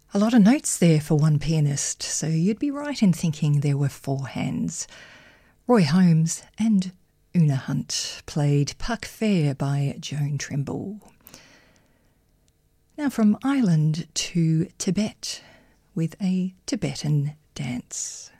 A lot of notes there for one pianist, so you'd be right in thinking there were four hands. Roy Holmes and Una Hunt played Puck Fair by Joan Trimble. Now from Ireland to Tibet with a Tibetan dance.